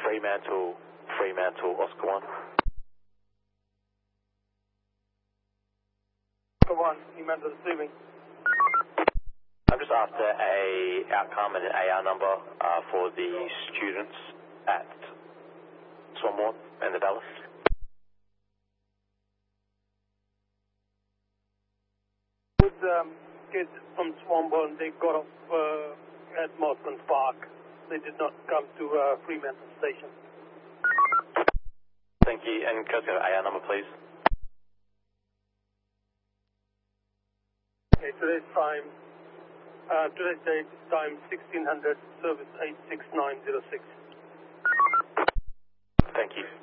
Fremantle, Oscar 1. Oscar 1, Fremantle receiving. I'm just after a outcome and an AR number for the students at Swanbourne and the Dallas. With kids from Swanbourne, they got off at Mossman Park. They did not come to Fremantle Station. Thank you, and can I get an AR number, please? Okay, today's date, time 1600, service 86906. Thank you.